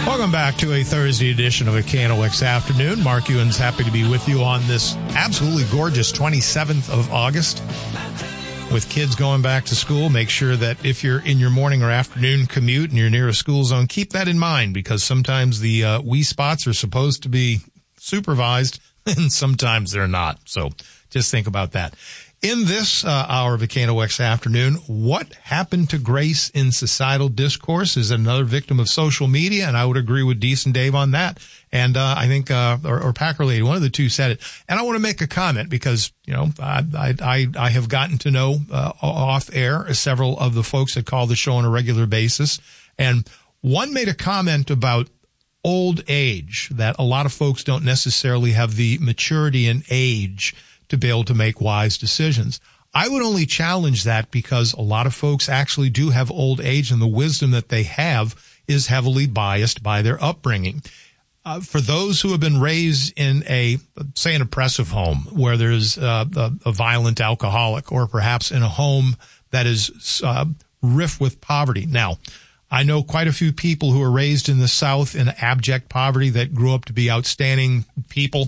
Welcome back to a Thursday edition of a KNOX Afternoon. Mark Ewan's happy to be with you on this absolutely gorgeous 27th of August. With kids going back to school, make sure that if you're in your morning or afternoon commute and you're near a school zone, keep that in mind, because sometimes the wee spots are supposed to be supervised and sometimes they're not. So just think about that. In this hour of the KNOX Afternoon, what happened to Grace in societal discourse? Is another victim of social media? And I would agree with Decent Dave on that. And I think, or Packer Lady, one of the two said it. And I want to make a comment because, you know, I have gotten to know off air several of the folks that call the show on a regular basis. And one made a comment about old age, that a lot of folks don't necessarily have the maturity and age to be able to make wise decisions. I would only challenge that because a lot of folks actually do have old age, and the wisdom that they have is heavily biased by their upbringing. For those who have been raised in say an oppressive home where there's a violent alcoholic, or perhaps in a home that is rife with poverty. Now, I know quite a few people who are raised in the South in abject poverty that grew up to be outstanding people.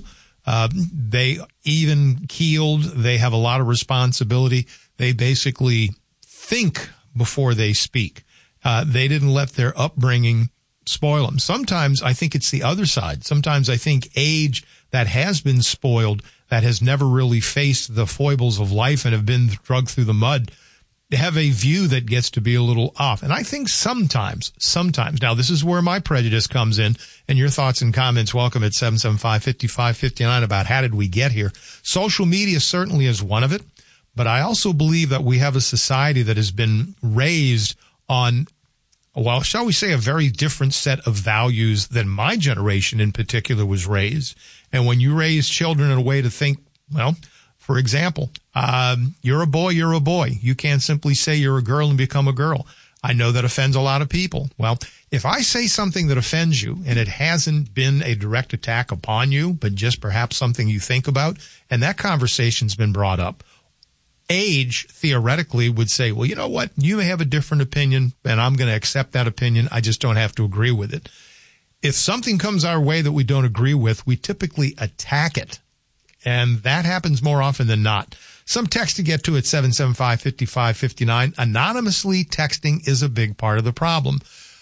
They even keeled. They have a lot of responsibility. They basically think before they speak. They didn't let their upbringing spoil them. Sometimes I think it's the other side. Sometimes I think age that has been spoiled, that has never really faced the foibles of life and have been dragged through the mud, have a view that gets to be a little off. And I think sometimes, now this is where my prejudice comes in, and your thoughts and comments welcome at 775-5559 about how did we get here. Social media certainly is one of it, but I also believe that we have a society that has been raised on, well, shall we say, a very different set of values than my generation in particular was raised. And when you raise children in a way to think, well, for example, you're a boy, you're a boy. You can't simply say you're a girl and become a girl. I know that offends a lot of people. Well, if I say something that offends you and it hasn't been a direct attack upon you, but just perhaps something you think about, and that conversation's been brought up, age theoretically would say, well, you know what? You may have a different opinion and I'm going to accept that opinion. I just don't have to agree with it. If something comes our way that we don't agree with, we typically attack it. And that happens more often than not. Some text to get to at 775-5559. Anonymously texting is a big part of the problem.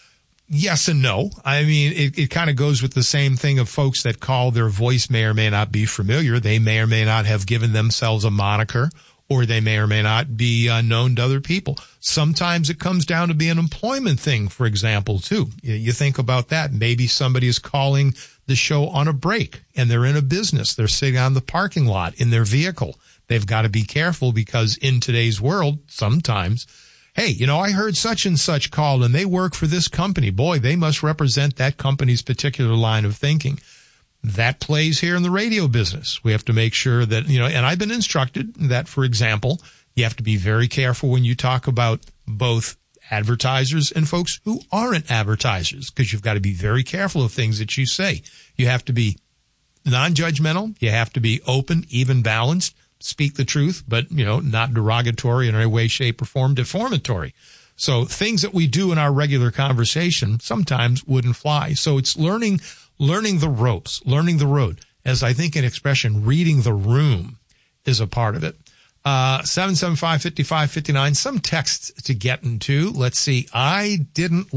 Yes and no. I mean, it kind of goes with the same thing of folks that call. Their voice may or may not be familiar. They may or may not have given themselves a moniker, or they may or may not be known to other people. Sometimes it comes down to be an employment thing, for example, too. You think about that. Maybe somebody is calling the show on a break and they're in a business. They're sitting on the parking lot in their vehicle. They've got to be careful because in today's world, sometimes, hey, you know, I heard such and such called and they work for this company. Boy, they must represent that company's particular line of thinking. That plays here in the radio business. We have to make sure that, you know, and I've been instructed that, for example, you have to be very careful when you talk about both advertisers and folks who aren't advertisers, because you've got to be very careful of things that you say. You have to be non-judgmental. You have to be open, even, balanced, speak the truth, but, you know, not derogatory in any way, shape, or form, defamatory. So things that we do in our regular conversation sometimes wouldn't fly. So it's learning the ropes, learning the road. As I think an expression, reading the room is a part of it. 775-5559, some texts to get into. Let's see. I didn't